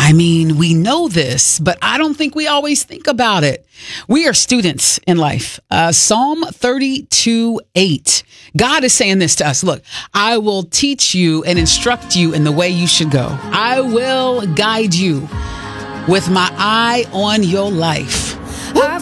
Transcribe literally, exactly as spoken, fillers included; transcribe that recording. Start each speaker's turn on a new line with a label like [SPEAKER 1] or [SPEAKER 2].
[SPEAKER 1] I mean, we know this, but I don't think we always think about it. We are students in life. Uh, Psalm thirty-two eight. God is saying this to us. Look, I will teach you and instruct you in the way you should go. I will guide you with my eye on your life.
[SPEAKER 2] I